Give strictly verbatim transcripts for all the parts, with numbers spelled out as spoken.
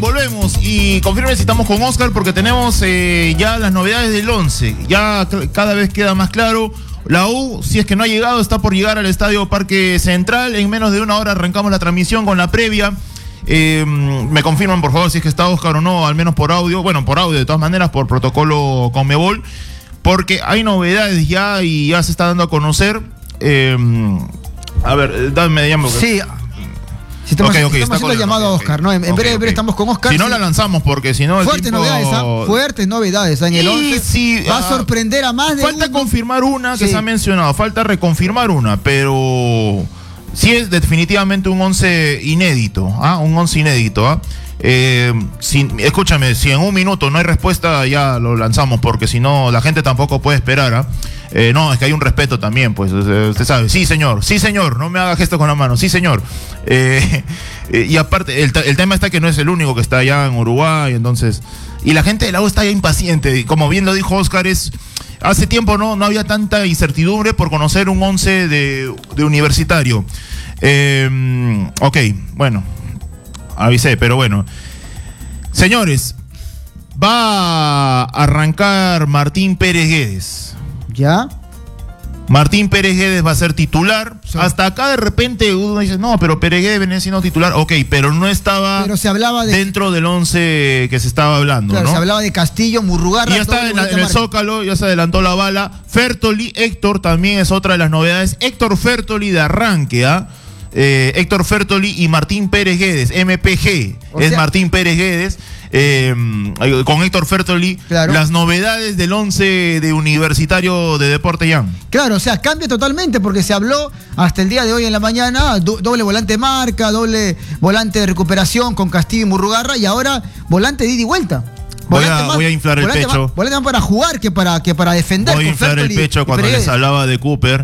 volvemos y confirmen si estamos con Oscar porque tenemos eh, ya las novedades del once. Ya cada vez queda más claro. La U, si es que no ha llegado, está por llegar al Estadio Parque Central. En menos de una hora arrancamos la transmisión con la previa. Eh, me confirman, por favor, si es que está Oscar o no, al menos por audio. Bueno, por audio de todas maneras, por protocolo Conmebol. Porque hay novedades ya y ya se está dando a conocer. Eh, a ver, dame, llamo. Sí. Si estamos, okay, okay, estamos haciendo el llamado a Oscar, ¿no? En, en okay, breve, okay. estamos con Oscar. Si no sí. la lanzamos, porque si no. Fuertes tipo... novedades, ¿ah? Fuertes novedades. En el once sí, va a sorprender a más de. Falta uno. confirmar una que sí. se ha mencionado, falta reconfirmar una, pero sí es definitivamente un once inédito, ¿ah? Un once inédito, ¿ah? Eh, si, escúchame, si en un minuto no hay respuesta, ya lo lanzamos, porque si no, la gente tampoco puede esperar, ¿ah? Eh, no, es que hay un respeto también, pues, usted sabe. Sí, señor, sí, señor, no me haga gesto con la mano, sí, señor. Eh, eh, y aparte, el, el tema está que no es el único que está allá en Uruguay, entonces. Y la gente de la U está ya impaciente, como bien lo dijo Oscar, es. Hace tiempo no, no había tanta incertidumbre por conocer un once de, de Universitario. Eh, ok, bueno, avisé, pero bueno. Señores, va a arrancar Martín Pérez Guedes. ¿Ya? Martín Pérez Guedes va a ser titular. Sí. Hasta acá de repente uno dice, no, pero Pérez Guedes venía siendo titular. Ok, pero no estaba pero se hablaba de... dentro del once que se estaba hablando, claro, ¿no? Se hablaba de Castillo, Murrugarra. Y ya está en, la, en el Zócalo, ya se adelantó la bala. Fertoli, Héctor también es otra de las novedades. Héctor Fertoli de arranque, ¿ah? Eh, Héctor Fertoli y Martín Pérez Guedes, M P G, o es sea, Martín Pérez Guedes, eh, con Héctor Fertoli, claro. Las novedades del once de Universitario de Deporte Young. Claro, o sea, cambia totalmente porque se habló hasta el día de hoy en la mañana, do, doble volante marca, doble volante de recuperación con Castillo y Murrugarra y ahora volante de ida y vuelta. Voy a, más, voy a inflar el volante pecho. Más, volante más para jugar que para, que para defender. Voy a inflar Fertoli el pecho cuando les hablaba de Cooper.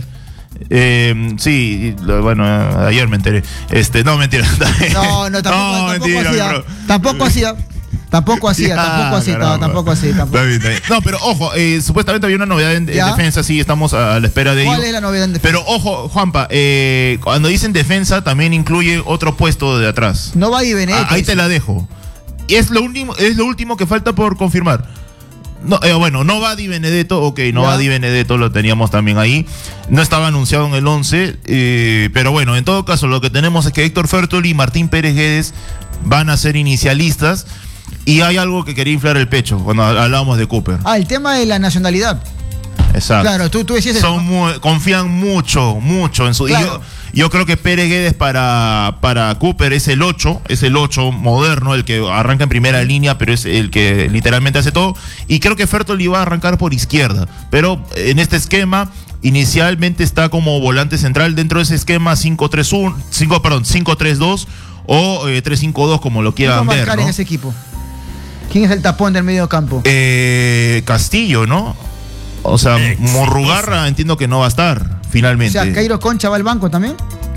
Eh, sí, bueno, ayer me enteré. Este, no, mentira. No, no, tampoco, no, tampoco mentira, hacía. bro. Tampoco hacía. Tampoco hacía, ya, tampoco hacía, caramba. tampoco hacía. Tampoco. Está bien, está bien. No, pero ojo, eh, supuestamente había una novedad en, en defensa, sí, estamos a la espera de ello. ¿Cuál es la novedad en defensa? Pero ojo, Juanpa, eh, cuando dicen defensa también incluye otro puesto de atrás. No va a ir Benítez. Ah, ahí te la dejo. Y es lo último, es lo último que falta por confirmar. No, eh, bueno, no va Di Benedetto, ok, no ya. va Di Benedetto, lo teníamos también ahí. No estaba anunciado en el once, eh, pero bueno, en todo caso, lo que tenemos es que Héctor Fertoli y Martín Pérez Guedes van a ser inicialistas. Y hay algo que quería inflar el pecho cuando hablábamos de Cooper. Ah, el tema de la nacionalidad. Exacto. Claro, tú, tú decías Son eso. Muy, confían mucho, mucho en su. Claro. Yo, yo creo que Pérez Guedes para, para Cooper es el ocho, es el ocho moderno, el que arranca en primera línea, pero es el que literalmente hace todo. Y creo que Fertoli va a arrancar por izquierda. Pero en este esquema, inicialmente está como volante central dentro de ese esquema cinco tres uno, cinco, perdón, cinco tres dos o eh, tres cinco dos, como lo quieran ver. ¿Quién va a marcar, ¿no?, en ese equipo? ¿Quién es el tapón del medio campo? Eh, Castillo, ¿no? O sea, Murrugarra entiendo que no va a estar, finalmente. O sea, Cairo Concha va al banco también.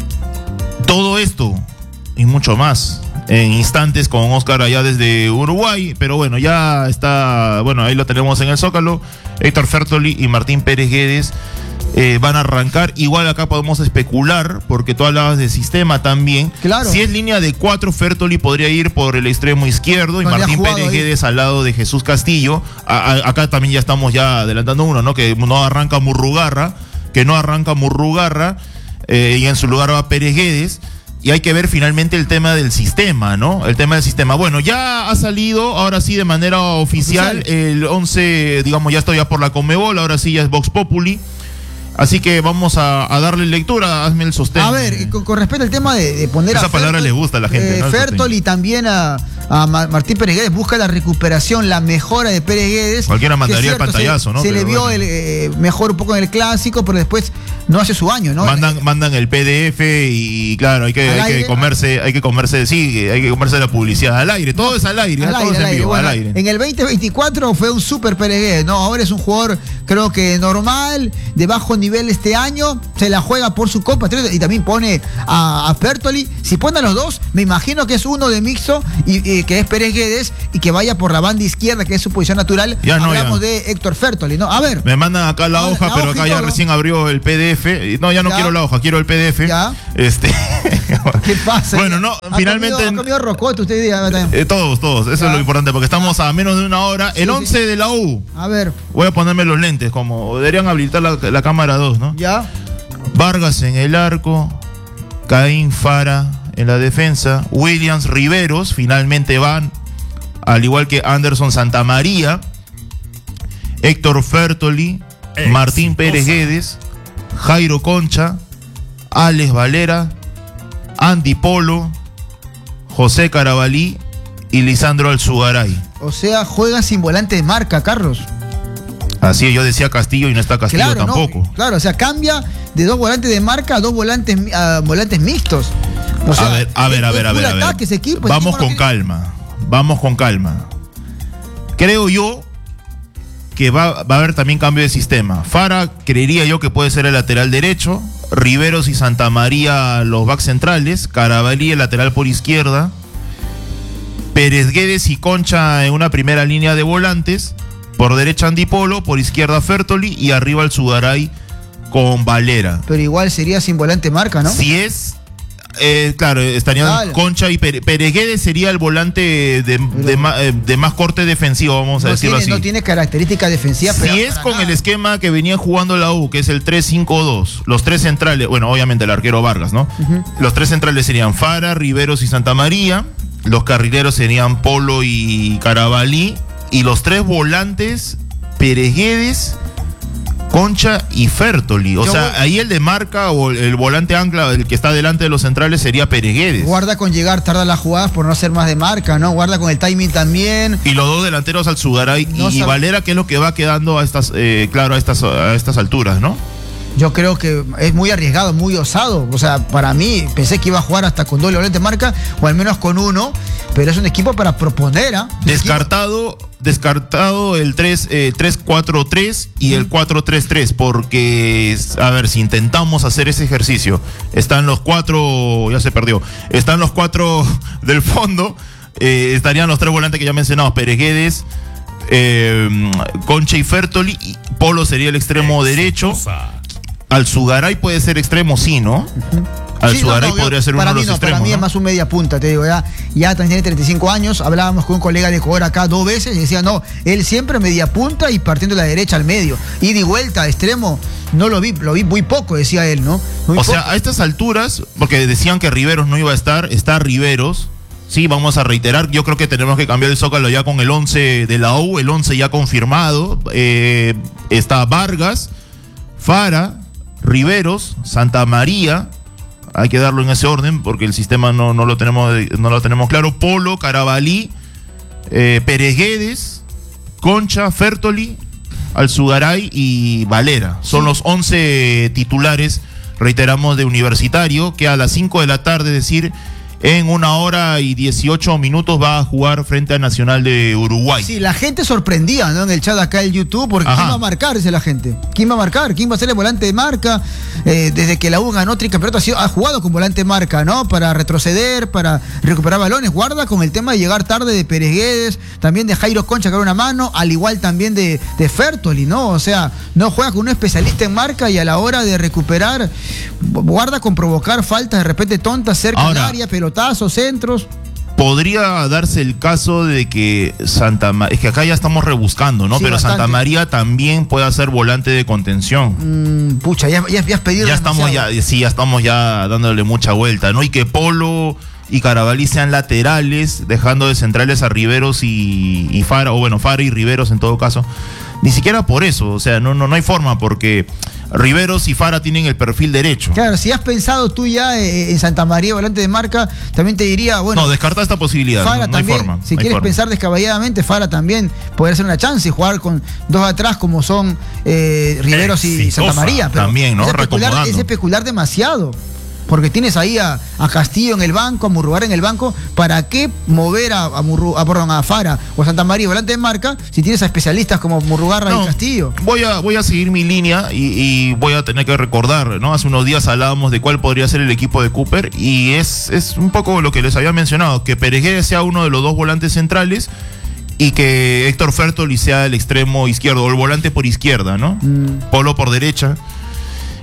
Todo esto y mucho más en instantes con Oscar allá desde Uruguay, pero bueno, ya está, bueno, ahí lo tenemos en el Zócalo. Héctor Fertoli y Martín Pérez Guedes eh, van a arrancar. Igual acá podemos especular, porque tú hablabas de sistema también. Claro. Si es línea de cuatro, Fertoli podría ir por el extremo izquierdo y no Martín Pérez ahí. Guedes al lado de Jesús Castillo. A, a, acá también ya estamos ya adelantando uno, ¿no? Que no arranca Murrugarra, que no arranca Murrugarra, eh, y en su lugar va Pérez Guedes. Y hay que ver finalmente el tema del sistema, ¿no? El tema del sistema. Bueno, ya ha salido, ahora sí, de manera oficial, oficial. el once, digamos, ya estoy ya por la Conmebol, ahora sí ya es Vox Populi. Así que vamos a, a darle lectura, hazme el sostén. A ver, con, con respecto al tema de, de poner Esa a Esa palabra Fertoli, le gusta a la gente, eh, ¿no? Fertoli y también a, a Martín Pérez Guedes busca la recuperación, la mejora de Pérez Guedes. Cualquiera mandaría cierto, el pantallazo, se, ¿no? Se pero le vio bueno. el, eh, mejor un poco en el clásico, pero después no hace su año, ¿no? Mandan, mandan el P D F y claro, hay que, hay que comerse, hay que comerse, sí, hay que comerse la publicidad al aire, todo es al aire, al todo aire, es al en aire. vivo, Bueno, al aire. En el veinte veinticuatro fue un super Pérez Guedes, no, ahora es un jugador, creo que normal, de bajo nivel este año, se la juega por su compatriota y también pone a, a Fertoli. Si pone a los dos, me imagino que es uno de mixto y, y que es Pérez Guedes y que vaya por la banda izquierda, que es su posición natural. Ya no, Hablamos ya. de Héctor Fertoli, ¿no? A ver. Me mandan acá la hoja, la pero hoja acá ya todo. recién abrió el P D F. No, ya no ya. quiero la hoja, quiero el P D F. Ya. Este, ¿Qué pasa? Bueno, no, ¿Ha finalmente... Comido, ¿Ha comido rocoto usted día? Eh, todos, todos, eso ya. es lo importante, porque estamos a menos de una hora. El sí, once sí. de la U. A ver. Voy a ponerme los lentes, como deberían habilitar la, la cámara dos, ¿no? Ya. Vargas en el arco, Caín Fara en la defensa, Williams, Riveros, finalmente van, al igual que Anderson Santamaría, Héctor Fertoli, Ex Martín Pérez Guedes, Jairo Concha, Alex Valera, Andy Polo, José Carabalí y Lisandro Alzugaray. O sea, juega sin volante de marca, Carlos. Así es, yo decía Castillo y no está Castillo claro, tampoco. No, claro, o sea, cambia de dos volantes de marca a dos volantes, uh, volantes mixtos. O sea, a ver, a ver, a ver, a ver. A ver. Ataque, ese equipo, Vamos ese equipo con no calma, vamos con calma. Creo yo que va, va a haber también cambio de sistema. Fara, creería yo que puede ser el lateral derecho, Riveros y Santamaría los backs centrales, Carabalí el lateral por izquierda, Pérez Guedes y Concha en una primera línea de volantes, por derecha Andy Polo, por izquierda Fertoli y arriba el Sugaray con Valera. Pero igual sería sin volante marca, ¿no? Si es, eh, claro, estarían Dale. Concha y Pérez, Pérez Guedes sería el volante de, de, de, de más corte defensivo, vamos a no decirlo tiene, así. No tiene características defensivas. Si es con nada. El esquema que venía jugando la U, que es el tres cinco dos, los tres centrales, bueno, obviamente el arquero Vargas, ¿no? Uh-huh. Los tres centrales serían Fara, Riveros y Santamaría, los carrileros serían Polo y Carabalí, y los tres volantes, Pérez Guedes, Concha y Fertoli. O Yo sea, voy... ahí el de marca o el volante ancla, el que está delante de los centrales, sería Pérez Guedes. Guarda con llegar tarde a las jugadas por no ser más de marca, ¿no? Guarda con el timing también. Y los dos delanteros Alzugaray no y, y Valera, que es lo que va quedando a estas, eh, claro, a estas, a estas alturas, ¿no? Yo creo que es muy arriesgado, muy osado. O sea, para mí, pensé que iba a jugar hasta con doble volante de marca, o al menos con uno, pero es un equipo para proponer, ¿eh? Descartado, descartado el tres cuatro tres y el cuatro tres tres, porque, a ver, si intentamos hacer ese ejercicio, están los cuatro, ya se perdió, están los cuatro del fondo, eh, estarían los tres volantes que ya mencionamos, Pérez Guedes, eh, Concha y Fertoli, y Polo sería el extremo derecho. Alzugaray puede ser extremo, sí, ¿no? Uh-huh. Alzugaray sí, no, no, podría ser uno de los no, extremos. Para mí ¿no? es más un media punta, te digo, ya, ya también tiene treinta y cinco años, hablábamos con un colega de Ecuador acá dos veces y decía, no, él siempre media punta y partiendo de la derecha al medio. Ida y vuelta, extremo, no lo vi, lo vi muy poco, decía él, ¿no? Muy o poco. sea, a estas alturas, porque decían que Riveros no iba a estar, está Riveros. Sí, vamos a reiterar, yo creo que tenemos que cambiar el zócalo ya con el once de la U, el once ya confirmado. Eh, está Vargas, Fara, Riveros, Santamaría, hay que darlo en ese orden porque el sistema no, no, lo, tenemos, no lo tenemos claro, Polo, Carabalí, eh, Pérez Guedes, Concha, Fertoli, Alzugaray y Valera. Son sí. los once titulares, reiteramos, de Universitario, que a las cinco de la tarde, es decir, en una hora y dieciocho minutos va a jugar frente a Nacional de Uruguay. Sí, la gente sorprendía, ¿no? En el chat acá del YouTube, porque Ajá. ¿quién va a marcar? Dice la gente. ¿Quién va a marcar? ¿Quién va a ser el volante de marca? Eh, desde que la U ganó tricampeonato ha, sido, ha jugado con volante de marca, ¿no? Para retroceder, para recuperar balones. Guarda con el tema de llegar tarde de Pérez Guedes, también de Jairo Concha, que era una mano, al igual también de, de Fertoli, ¿no? O sea, no juega con un especialista en marca y a la hora de recuperar, guarda con provocar faltas de repente tontas cerca del área, pero pelotazos, centros. Podría darse el caso de que Santa María, es que acá ya estamos rebuscando, ¿no? Sí, pero bastante. Santa María también puede hacer volante de contención. Mm, pucha, ya, ya, ya has pedido. Ya estamos ya, sí, ya estamos ya dándole mucha vuelta, ¿no? Y que Polo y Carabalí sean laterales, dejando de centrales a Riveros y, y Fara, o bueno, Fara y Riveros en todo caso. Ni siquiera por eso, o sea, no, no, no hay forma, porque Riveros y Fara tienen el perfil derecho. Claro, si has pensado tú ya en Santa María, volante de marca, también te diría, bueno... No, descarta esta posibilidad, Fara no, no también, hay forma. Si no quieres forma. pensar descaballadamente, Fara también podría ser una chance y jugar con dos atrás como son eh, Riveros Exitosa, y Santa María. Pero también, ¿no? Es especular, es especular demasiado. Porque tienes ahí a, a Castillo en el banco, a Murrugarra en el banco. ¿Para qué mover a, a, Murru, a, perdón, a Fara o a Santa María volante de marca si tienes a especialistas como Murrugarra no, y Castillo? Voy a, voy a seguir mi línea y, y voy a tener que recordar, ¿no? Hace unos días hablábamos de cuál podría ser el equipo de Cooper y es, es un poco lo que les había mencionado, que Pérez Guedes sea uno de los dos volantes centrales y que Héctor Fertoli sea el extremo izquierdo o el volante por izquierda, ¿no? Mm. Polo por derecha.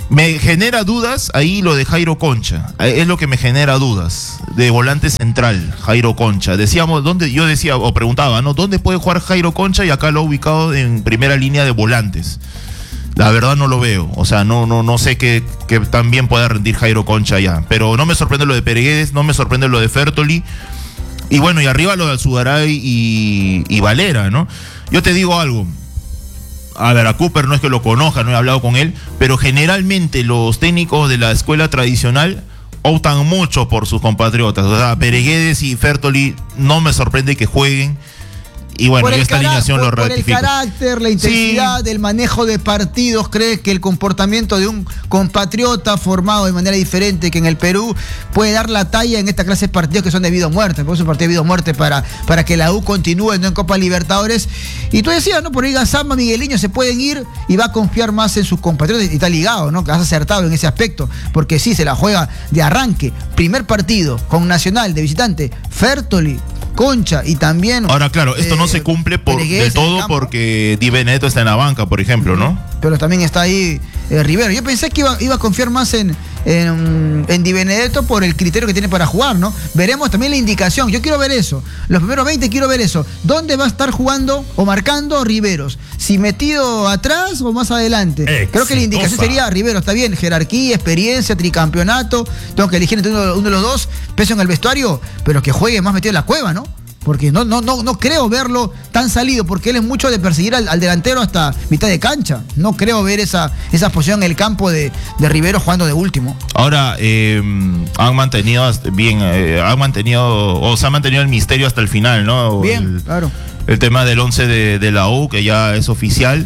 Me genera dudas ahí lo de Jairo Concha. Es lo que me genera dudas. De volante central, Jairo Concha. Decíamos, ¿dónde? Yo decía, o preguntaba, ¿no? ¿Dónde puede jugar Jairo Concha? Y acá lo he ubicado en primera línea de volantes. La verdad no lo veo. O sea, no, no, no sé qué, qué tan bien pueda rendir Jairo Concha ya. Pero no me sorprende lo de Pereguedes, no me sorprende lo de Fertoli. Y bueno, y arriba lo de Alzugaray y, y Valera, ¿no? Yo te digo algo. A ver, a Cooper no es que lo conozca, no he hablado con él, pero generalmente los técnicos de la escuela tradicional optan mucho por sus compatriotas. O sea, Pereguedes y Fertoli no me sorprende que jueguen. Y bueno, esta alineación lo ratifica. Por el carácter, la intensidad, sí. El manejo de partidos, ¿crees que el comportamiento de un compatriota formado de manera diferente que en el Perú puede dar la talla en esta clase de partidos que son de vida o muerte? Porque es un partido de vida o muerte para, para que la U continúe, ¿no?, en Copa Libertadores. Y tú decías, ¿no? Por ahí Gazama, Migueliño se pueden ir y va a confiar más en sus compatriotas y está ligado, ¿no? Que has acertado en ese aspecto, porque sí, se la juega de arranque. Primer partido con Nacional de visitante, Fertoli, Concha y también... Ahora, claro, esto eh, no se cumple por, del todo porque Di Benedetto está en la banca, por ejemplo, ¿no? Pero también está ahí eh, Rivero. Yo pensé que iba, iba a confiar más en, en, en Di Benedetto por el criterio que tiene para jugar, ¿no? Veremos también la indicación. Yo quiero ver eso. Los primeros veinte quiero ver eso. ¿Dónde va a estar jugando o marcando Riveros? ¿Si metido atrás o más adelante? Exitosa. Creo que la indicación sería Rivero. Está bien, jerarquía, experiencia, tricampeonato. Tengo que elegir entre uno, uno de los dos. Peso en el vestuario, pero que juegue más metido en la cueva, ¿no? Porque no, no, no, no creo verlo tan salido, porque él es mucho de perseguir al, al delantero hasta mitad de cancha. No creo ver esa, esa posición en el campo de, de Rivero jugando de último. Ahora, eh, han mantenido bien, eh, han mantenido, o se ha mantenido el misterio hasta el final, ¿no? Bien, el, claro. El tema del once de, de la U, que ya es oficial.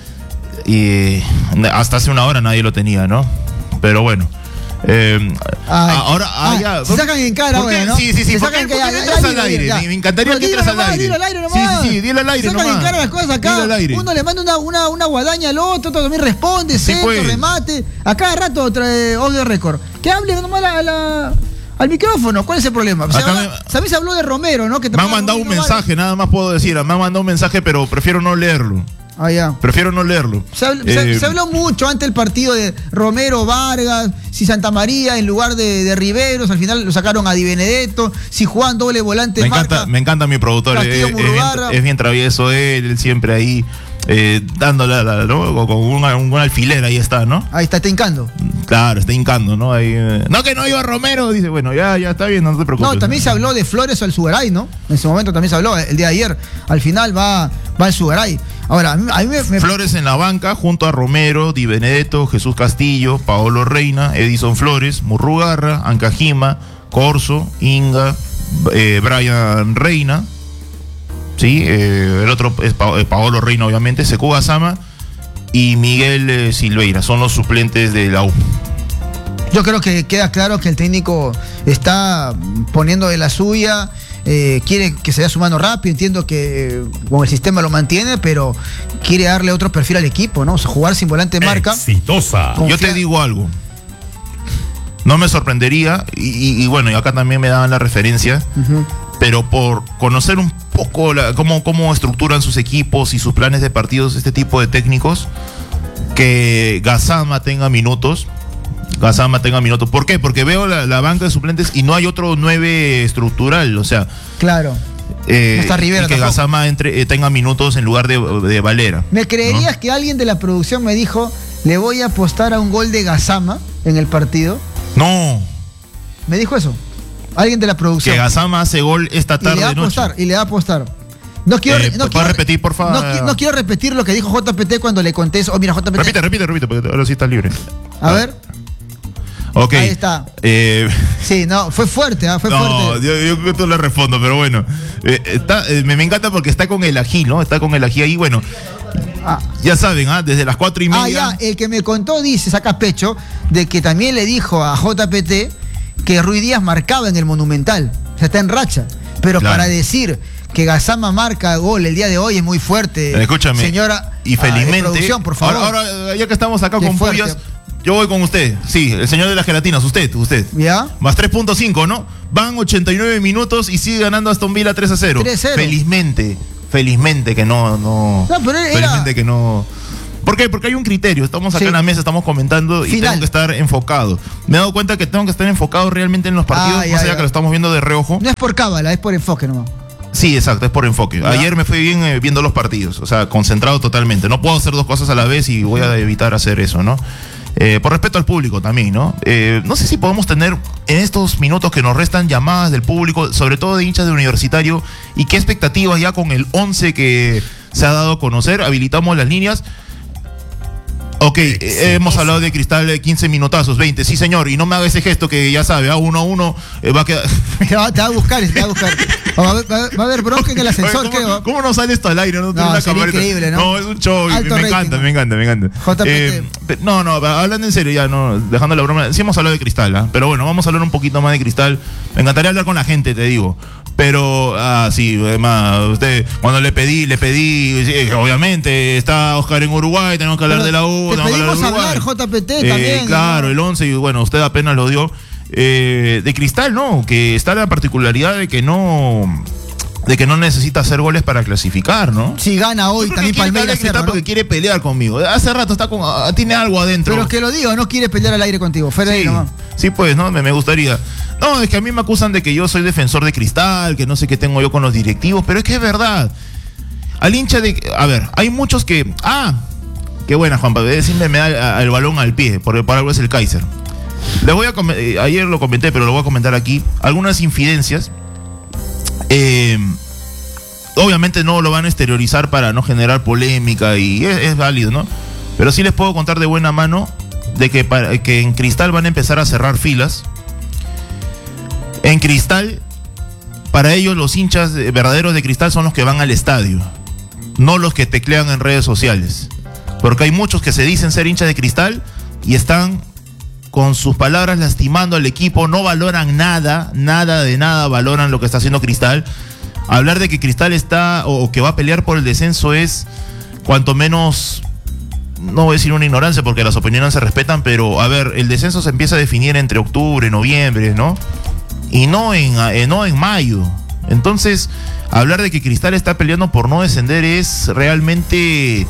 Y hasta hace una hora nadie lo tenía, ¿no? Pero bueno. Eh, Ay, ahora, ah, ah, ya. Se sacan en cara, ahora, ¿no? Sí, sí, sí. Se ¿Por sacan qué, en cara. ¿por qué no entras al aire? Ya. Me encantaría que entres al aire. Dilo al aire nomás. Sí, sí, sí, dile al aire se sacan nomás. en cara las cosas acá. Uno le manda una, una, una guadaña al otro, otro también responde, sí, centro, pues. remate. A cada rato trae audio récord. Que hable nomás a la, a la, al micrófono. ¿Cuál es el problema? O sea, ahora, me, también se habló de Romero, ¿no? Que me han mandado un mensaje, vale. Nada más puedo decir. Me han mandado un mensaje, pero prefiero no leerlo. Ah, ya. Prefiero no leerlo. Se, habl, eh, se, se habló mucho antes del partido de Romero, Vargas, si Santa María en lugar de, de Riveros, al final lo sacaron a Di Benedetto, si Juan doble volante. Me encanta, marca, me encanta mi productor, es, es, bien, es bien travieso él, él siempre ahí eh, dándole, ¿no? Con una, un alfiler, ahí está, ¿no? Ahí está, está hincando. Claro, está hincando, ¿no? Ahí, eh, no, que no iba Romero, dice, bueno, ya, ya está bien, no te preocupes. No, también se habló de Flores o Alzugaray, ¿no? En ese momento también se habló, el día de ayer, al final va, va Alzugaray. Ahora, a mí, a mí me, me... Flores en la banca, junto a Romero, Di Benedetto, Jesús Castillo, Paolo Reina, Edison Flores, Murrugarra, Ancajima, Corso, Inga, eh, Brian Reina, sí, eh, el otro es pa eh, Paolo Reina, obviamente, Sekou Gazama y Miguel eh, Silveira, son los suplentes de la U. Yo creo que queda claro que el técnico está poniendo de la suya. Eh, quiere que se dé su mano rápido, entiendo que eh, con el sistema lo mantiene, pero quiere darle otro perfil al equipo, ¿no? O sea, jugar sin volante de marca. Exitosa. Yo te digo algo. No me sorprendería, y, y, y bueno, y acá también me daban la referencia, uh-huh. pero por conocer un poco la, cómo, cómo estructuran sus equipos y sus planes de partidos este tipo de técnicos, que Gazama tenga minutos. Gazama tenga minutos. ¿Por qué? Porque veo la, la banca de suplentes y no hay otro nueve estructural, o sea. Claro. Eh, no está Rivera, y que tampoco. Gazama entre, eh, tenga minutos en lugar de, de Valera. ¿Me creerías, ¿no?, que alguien de la producción me dijo, le voy a apostar a un gol de Gazama en el partido? No. ¿Me dijo eso? Alguien de la producción. Que Gazama hace gol esta tarde. Y le va a apostar, noche. y le va a apostar. No quiero, eh, no quiero repetir, por favor. No, no quiero repetir lo que dijo J P T cuando le conté eso. Oh, mira, J P T. Repite, repite, repite, porque ahora sí estás libre. A, a ver. Ok. Ahí está. Eh, sí, no, fue fuerte, ¿eh? fue no, fuerte. Yo, yo, yo le respondo, pero bueno. Eh, está, eh, me, me encanta porque está con el ají, ¿no? Está con el ají ahí, bueno. Ah. Ya saben, ¿ah? Desde las cuatro y media. Ah, ya, el que me contó dice, saca pecho, de que también le dijo a J P T que Ruiz Díaz marcaba en el Monumental. O sea, está en racha. Pero claro, para decir que Gazama marca gol el día de hoy es muy fuerte. Escúchame. Señora, y felizmente. Ah, por favor. Ahora, ahora, ya que estamos acá Qué con Pubias, yo voy con usted. Sí, el señor de las gelatinas, usted, usted. ¿Ya? Más tres punto cinco, ¿no? Van ochenta y nueve minutos y sigue ganando Aston Villa tres a cero. tres a cero. Felizmente, felizmente que no, no. No, pero era... Felizmente que no. ¿Por qué? Porque hay un criterio. Estamos acá sí. en la mesa, estamos comentando y Final. tengo que estar enfocado. Me he dado cuenta que tengo que estar enfocado realmente en los partidos, ah, ya, más allá ya. que lo estamos viendo de reojo. No es por cábala, es por enfoque nomás. Sí, exacto, es por enfoque. ¿Ya? Ayer me fui bien eh, viendo los partidos, o sea, concentrado totalmente. No puedo hacer dos cosas a la vez y voy a evitar hacer eso, ¿no? Eh, por respeto al público también, ¿no? Eh, no sé si podemos tener en estos minutos que nos restan llamadas del público, sobre todo de hinchas de Universitario, y qué expectativas ya con el once que se ha dado a conocer. Habilitamos las líneas. Ok, eh, hemos hablado de Cristal eh, quince minutazos, veinte, sí señor, y no me haga ese gesto que ya sabe, a uno a uno eh, va a quedar... te, va, te va a buscar, te va a buscar. Va a haber, va a haber bronca en el ascensor. Oye, ¿cómo, ¿qué? ¿Cómo no sale esto al aire? No, no, una increíble, ¿no? No, es un show, me, me encanta, me encanta, me encanta. J P T. Eh, no, no, hablando en serio ya, no, dejando la broma, sí hemos hablado de Cristal, ¿eh? Pero bueno, vamos a hablar un poquito más de Cristal. Me encantaría hablar con la gente, te digo. Pero, ah, sí, además, usted, cuando le pedí, le pedí, sí, obviamente, está Oscar en Uruguay, tenemos que hablar Pero de la U, te tenemos que hablar de Uruguay. hablar, J P T eh, también. Claro, ¿no? el once, y bueno, usted apenas lo dio. Eh, de Cristal, no, que está la particularidad de que no... de que no necesita hacer goles para clasificar, ¿no? Si gana hoy también Palmeiras, Cristal, ¿no? Porque quiere pelear conmigo. Hace rato está con, tiene algo adentro. Pero que lo diga, no quiere pelear al aire contigo. Fuera sí, ahí nomás. Sí, pues, ¿no? Me, me gustaría. No, es que a mí me acusan de que yo soy defensor de Cristal, que no sé qué tengo yo con los directivos, pero es que es verdad. Al hincha de... A ver, hay muchos que... Ah, qué buena, Juanpa. Decirme me da el balón al pie, porque para algo es el Kaiser. Les voy a... Eh, ayer lo comenté, pero lo voy a comentar aquí. Algunas infidencias... Eh... Obviamente no lo van a exteriorizar para no generar polémica y es, es válido, ¿no? Pero sí les puedo contar de buena mano de que, para, que en Cristal van a empezar a cerrar filas. En Cristal, para ellos los hinchas verdaderos de Cristal son los que van al estadio, no los que teclean en redes sociales. Porque hay muchos que se dicen ser hinchas de Cristal y están con sus palabras lastimando al equipo, no valoran nada, nada de nada valoran lo que está haciendo Cristal. Hablar de que Cristal está o que va a pelear por el descenso es cuanto menos, no voy a decir una ignorancia porque las opiniones se respetan, pero a ver, el descenso se empieza a definir entre octubre, noviembre, ¿no? Y no en, eh, no en mayo. Entonces, hablar de que Cristal está peleando por no descender es realmente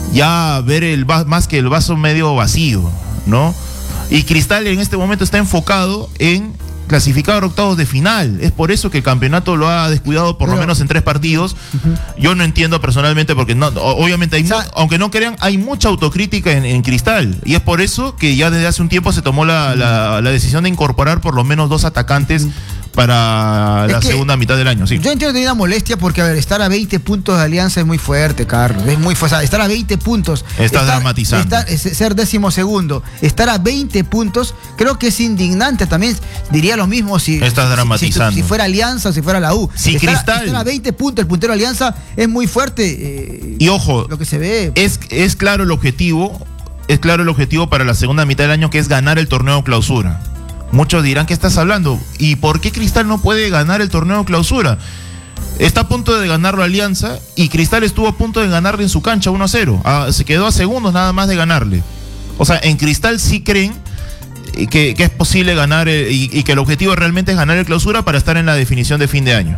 ya ver el más que el vaso medio vacío, ¿no? Y Cristal en este momento está enfocado en clasificar a octavos de final. Es por eso que el campeonato lo ha descuidado por Pero, lo menos en tres partidos. Uh-huh. Yo no entiendo personalmente porque no, obviamente hay, o sea, mu- aunque no crean, hay mucha autocrítica en, en Cristal y es por eso que ya desde hace un tiempo se tomó la, uh-huh. la, la decisión de incorporar por lo menos dos atacantes uh-huh. para es la segunda mitad del año. Sí. Yo entiendo que hay una molestia porque, a ver, estar a veinte puntos de Alianza es muy fuerte, Carlos. Es muy fuerte. Estar a veinte puntos. Estás estar, dramatizando. Estar, es, ser décimo segundo. Estar a veinte puntos, creo que es indignante. También diría lo mismo si, Estás dramatizando. si, si, si fuera Alianza o si fuera la U. Si estar, Cristal. Estar a veinte puntos, el puntero de Alianza es muy fuerte. Eh, y ojo, lo que se ve. Es, es claro el objetivo. Es claro el objetivo para la segunda mitad del año, que es ganar el torneo clausura. Muchos dirán, ¿qué estás hablando? ¿Y por qué Cristal no puede ganar el torneo clausura? Está a punto de ganarlo Alianza y Cristal estuvo a punto de ganarle en su cancha uno a cero. Ah, se quedó a segundos nada más de ganarle. O sea, en Cristal sí creen que, que es posible ganar eh, y, y que el objetivo realmente es ganar el clausura para estar en la definición de fin de año.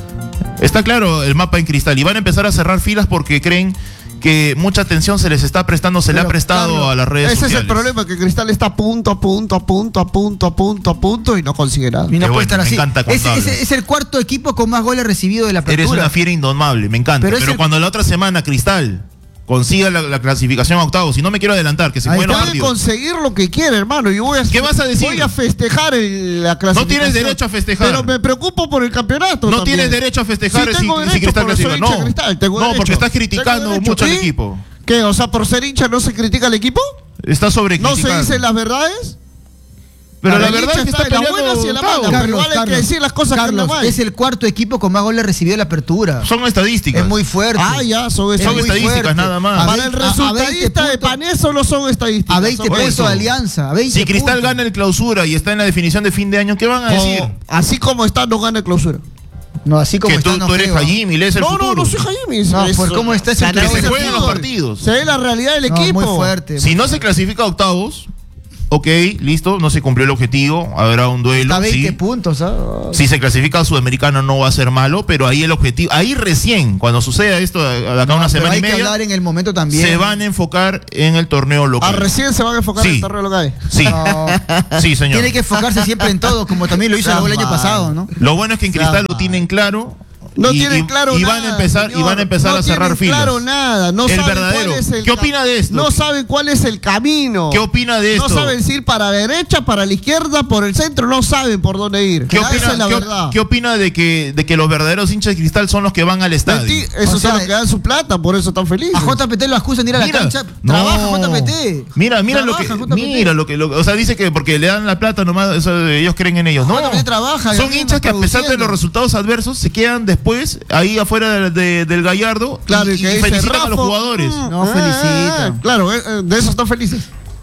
Está claro el mapa en Cristal y van a empezar a cerrar filas porque creen que mucha atención se les está prestando, se Pero, le ha prestado Carlos, a las redes ese sociales. Ese es el problema, que Cristal está a punto, a punto, a punto, a punto, a punto, a punto y no consigue nada. Y no puede estar bueno, así. Me encanta es, es, es el cuarto equipo con más goles recibidos de la apertura. Eres una fiera indomable, me encanta. Pero, Pero el... cuando la otra semana Cristal consiga la, la clasificación a octavos, y no me quiero adelantar, que se puede partidos. conseguir lo que quiere, hermano. Yo voy a, ¿Qué vas a decir? Voy a festejar el, la clasificación. No tienes derecho a festejar. Pero me preocupo por el campeonato. No también. tienes derecho a festejar sí, si, derecho, si Cristal clasifica. No, Cristal, no derecho. porque estás criticando mucho al equipo. ¿Qué? O sea, por ser hincha no se critica al equipo. Está sobre ¿No se dicen las verdades? Pero la, la verdad es que está en las buenas y en las malas. Carlos, pero igual hay Carlos, que decir las cosas Carlos, que no hay. Es el cuarto equipo con más goles recibido de la apertura. Son estadísticas. Es muy fuerte. Ah, ya, son, son estadísticas fuerte. nada más. A Para el resultadista de Pané solo son estadísticas. A veinte puntos de Alianza. A veinte si Cristal puntos. gana el clausura y está en la definición de fin de año, ¿qué van a decir? Como, así como está, no gana el clausura. No, así como que está, tú, no tú eres Jaime, lees el no, futuro. No, no soy Jaime. No, por cómo está ese que se jueguen los partidos. Se ve la realidad del no, equipo. Muy fuerte. Si muy no fuerte. se clasifica a octavos, ok, listo, no se cumplió el objetivo, habrá un duelo. Está veinte sí. puntos. ¿Ah? Si se clasifica a Sudamericano no va a ser malo, pero ahí el objetivo, ahí recién, cuando suceda esto de acá No, una pero semana hay y que media, hablar en el momento también. se van a enfocar en el torneo Ah, local. recién se van a enfocar Sí. en el torneo local. Sí, No. sí, señor. Tiene que enfocarse siempre en todo, como también lo hizo Seas el año mal. pasado, ¿no? Lo bueno es que en Cristal Ya, lo tienen claro. No y, tienen y- claro y nada. van a empezar señor. y van a empezar no a cerrar tienen filas. claro nada. No El saben verdadero. cuál es el ¿Qué ca- opina de esto? No saben cuál es el camino. ¿Qué opina de esto? No saben si ir para la derecha, para la izquierda, por el centro. No saben por dónde ir. ¿Qué Esa opina, es la qué- verdad. qué opina de que de que los verdaderos hinchas de Cristal son los que van al estadio? Menti- Esos O sea, son los que dan su plata, por eso están felices. A J P T lo acusan de ir a la Mira, cancha. no. Trabaja J P T. Mira, mira lo Trabaja que, J P T. mira lo que, lo- o sea, dice que porque le dan la plata nomás, eso, ellos creen en ellos. No, J P T trabaja, son gana, hinchas que a pesar de produciendo. los resultados adversos se quedan después ahí afuera de- de- del Gallardo Claro, y, y que y dice, felicitan a los "Rafa, jugadores. mm, No, eh, felicitan. eh, Claro, eh, eh, de eso están felices.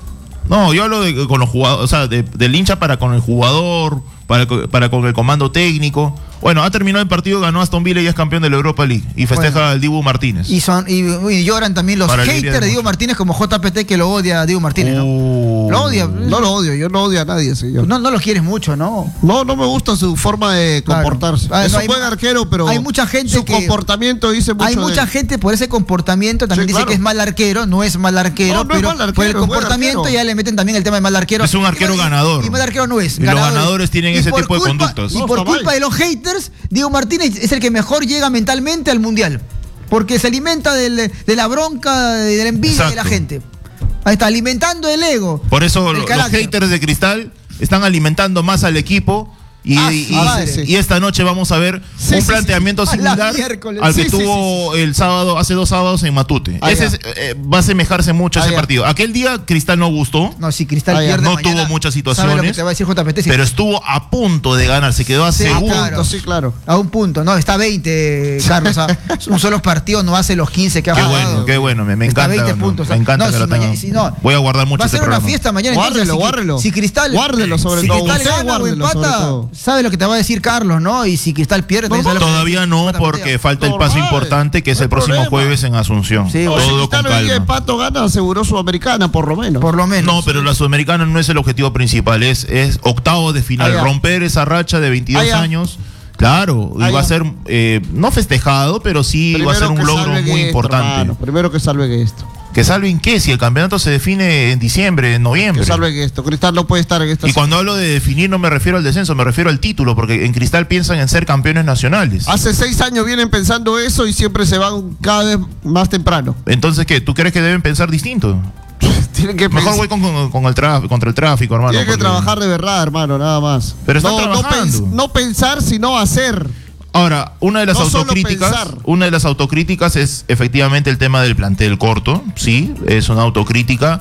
No, yo hablo de con los jugadores, o sea, de- del hincha para con el jugador, para, co- para con el comando técnico. Bueno, ha terminado el partido, ganó Aston Villa y es campeón de la Europa League. Y festeja Bueno. al Dibu Martínez. Y, son, y, y lloran también los Para alegría haters de de Diego muchos. Martínez como J P T que lo odia a Diego Martínez, ¿no? Uh. Lo odia. No lo odio, yo no odio a nadie, señor. No, no lo quieres mucho, ¿no? No, no me gusta su forma de Claro. comportarse. Ah, es no, un hay- buen arquero, pero hay mucha gente su que- comportamiento dice mucho Hay de mucha él. gente por ese comportamiento también Sí, dice claro. que es mal arquero, no es mal arquero, No, no es pero mal arquero, por el es buen comportamiento arquero. ya le meten también el tema de mal arquero. Es un arquero Y- y- ganador. Y mal arquero no es. Y los ganadores tienen Y ese por tipo de culpa- conductas. Y No, por está culpa mal. de los haters, Diego Martínez es el que mejor llega mentalmente al mundial. Porque se alimenta del- de la bronca, de la envidia de la Exacto. gente. Ahí está, alimentando el ego. Por eso el lo- los carácter. haters de Cristal están alimentando más al equipo. Y, Ah, y- sí, madre. y- y esta noche vamos a ver Sí, un sí, planteamiento sí. A la similar miércoles. al que Sí, sí, tuvo el sábado, hace dos sábados en Matute. Ah, Ese ya. es, eh, va a asemejarse mucho a Ah, ese ya. partido. Aquel día Cristal no gustó, No, si Cristal Ah, ya. pierde no mañana, tuvo muchas ¿sabe lo que situaciones, te va a decir J P T? Sí. pero estuvo a punto de ganar, se quedó a Sí, segundo. claro. Sí, claro. A un punto, no, está veinte, Carlos. ah, un solo partido no hace los quince que ha Qué jugado. bueno, qué bueno, me, me Está encanta. veinte ¿no? puntos. Me encanta No, que si lo mañana- tengan. si no, Voy a guardar mucho Va a este ser una programa. fiesta mañana. Guárdelo, entonces, si- guárdelo. Si Cristal, Guárdelo sobre si todo. Cristal Usted gana o guárdelo sobre empata, todo. sabe lo que te va a decir Carlos, ¿no? Y si Cristal pierde, también sabe lo que- Todavía no, J P T. porque falta el paso Normal, importante que es no hay el próximo problema. jueves en Asunción. Sí, No, bueno. si Todo Cristal con hoy día calma. Pato gana, aseguró Sudamericana, por lo menos. Por lo menos. No, pero la Sudamericana no es el objetivo principal, es, es octavo de final, Ah, ya. romper esa racha de veintidós Ah, ya. años. Claro, y Ah, va a ya. ser, eh, no festejado, pero sí va a ser un que logro salven muy esto, importante. hermano, primero que salven esto. Que salven qué, si el campeonato se define en diciembre, en noviembre. Que salven esto. Cristal no puede estar en esta. Y cuando hablo de definir no me refiero al descenso, me refiero al título, porque en Cristal piensan en ser campeones nacionales. Hace seis años vienen pensando eso y siempre se van cada vez más temprano. Entonces, ¿qué? ¿Tú crees que deben pensar distinto? Tienen que Mejor pens- voy con, con- con el tráfico, contra el tráfico, hermano. Tienen que porque- trabajar de verdad, hermano, nada más. Pero están no, no trabajando. pens- no pensar, sino hacer. Ahora, una de las No solo autocríticas, pensar. una de las autocríticas es efectivamente el tema del plantel corto, sí, es una autocrítica.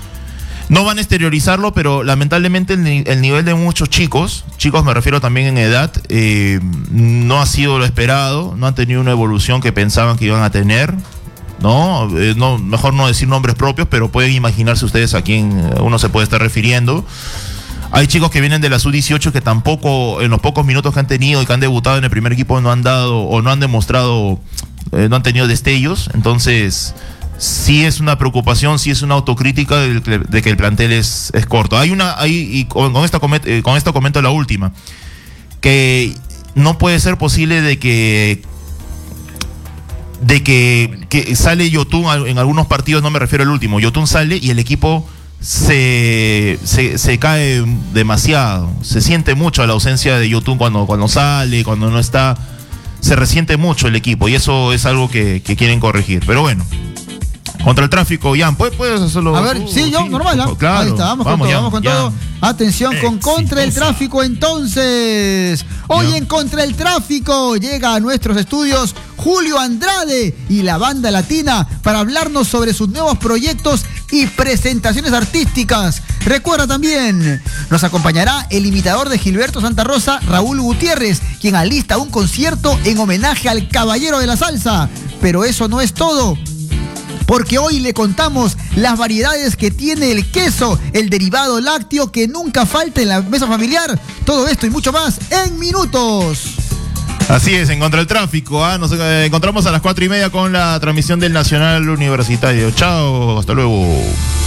No van a exteriorizarlo, pero lamentablemente el, ni- el nivel de muchos chicos, chicos me refiero también en edad, eh, no ha sido lo esperado, no han tenido una evolución que pensaban que iban a tener. ¿No? Eh, no, mejor no decir nombres propios, pero pueden imaginarse ustedes a quién eh, uno se puede estar refiriendo. Hay chicos que vienen de la sub dieciocho que tampoco, en los pocos minutos que han tenido y que han debutado en el primer equipo, no han dado o no han demostrado, eh, no han tenido destellos. Entonces, sí es una preocupación, sí es una autocrítica de, de que el plantel es, es corto. Hay una, hay, y con, con, esta comet, eh, con esto comento la última, que no puede ser posible de que de que, que sale Yotun en algunos partidos, no me refiero al último, Yotun sale y el equipo se, se, se cae demasiado, se siente mucho la ausencia de Yotun cuando, cuando sale, cuando no está, se resiente mucho el equipo y eso es algo que, que quieren corregir, pero bueno. Contra el tráfico, Jan, ¿puedes, puedes hacerlo? A ver, tú? sí, yo, normal, ¿ah? Claro, Ahí está, vamos, con todo, Jan, vamos con Jan. todo. Atención con Contra el Exitosa. Tráfico, entonces. Hoy Ya. en Contra el Tráfico llega a nuestros estudios Julio Andrade y la banda latina para hablarnos sobre sus nuevos proyectos y presentaciones artísticas. Recuerda también, nos acompañará el imitador de Gilberto Santa Rosa, Raúl Gutiérrez, quien alista un concierto en homenaje al caballero de la salsa. Pero eso no es todo, porque hoy le contamos las variedades que tiene el queso, el derivado lácteo que nunca falta en la mesa familiar. Todo esto y mucho más en minutos. Así es, en Contra el Tráfico. ¿ah? Nos eh, encontramos a las cuatro y media con la transmisión del Nacional Universitario. Chao, hasta luego.